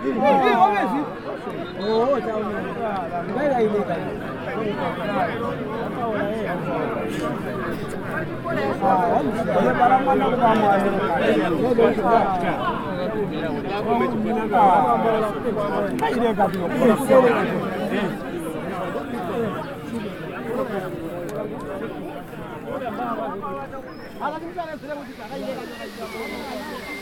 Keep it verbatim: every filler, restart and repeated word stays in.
Oh, chào mừng. Đây là gì đây? Ah, ini barang mana ke mama ini? Ini dia juga. Ini dia kasih. Ada